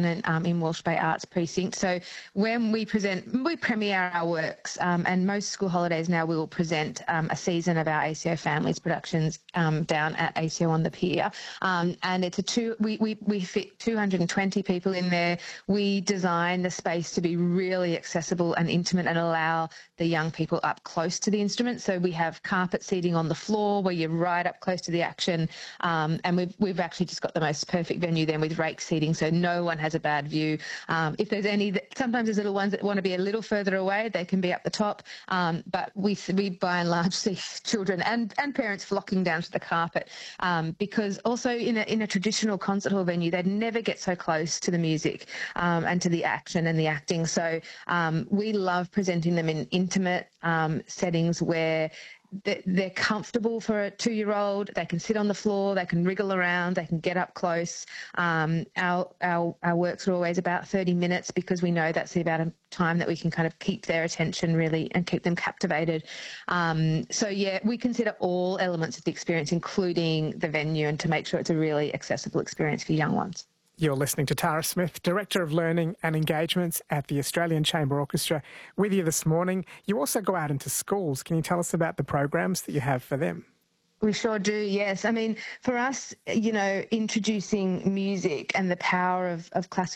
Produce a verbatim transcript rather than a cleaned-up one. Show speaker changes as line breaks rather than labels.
um, in Walsh Bay Arts Precinct. So when we present, we premiere our works, um, and most school holidays now we will present um, a season of our A C O Families productions um, down at A C O on the Pier. Um, and it's a two, we, we, we fit two hundred twenty people in there. We design the space to be really accessible and intimate and allow the young people up close to the instruments. So we have carpet seating on the floor where you're right up close to the action. Um, and we've, we've actually just got the most perfect venue then with rake seating, so no one has a bad view. Um, if there's any, that, sometimes there's little ones that want to be a little further away, they can be up the top. Um, but we, we by and large see children and, and parents flocking down to the carpet, um, because also in a, in a traditional concert hall venue, they'd never get so close to the music um, and to the action and the acting. So um, we love presenting them in intimate um, settings where they're comfortable for a two-year-old. They can sit on the floor, they can wriggle around, they can get up close. Um, our, our, our works are always about thirty minutes because we know that's the amount of time that we can kind of keep their attention really and keep them captivated. Um, so, yeah, we consider all elements of the experience, including the venue, and to make sure it's a really accessible experience for young ones.
You're listening to Tara Smith, Director of Learning and Engagements at the Australian Chamber Orchestra, with you this morning. You also go out into schools. Can you tell us about the programs that you have for them?
We sure do, yes. I mean, for us, you know, introducing music and the power of, of classical